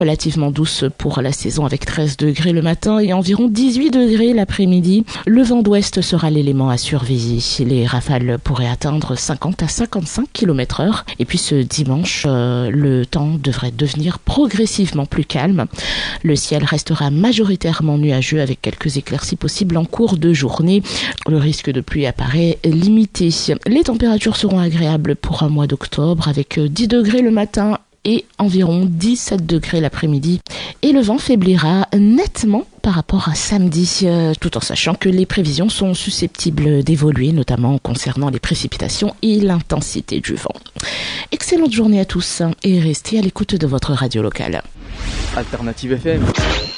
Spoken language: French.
relativement douce pour la saison avec 13 degrés le matin et environ 18 degrés l'après-midi. Le vent d'ouest sera l'élément à surveiller. Les rafales pourraient atteindre 50 à 55 km/h. Et puis ce dimanche, le temps devrait devenir progressivement plus calme. Le ciel restera majoritairement nuageux avec quelques éclaircies possibles en cours de journée. Le risque de pluie apparaît limité. Les températures seront agréables pour un mois d'octobre avec 10 degrés le matin et environ 17 degrés l'après-midi. Et le vent faiblira nettement par rapport à samedi, tout en sachant que les prévisions sont susceptibles d'évoluer, notamment concernant les précipitations et l'intensité du vent. Excellente journée à tous et restez à l'écoute de votre radio locale. Alternative FM.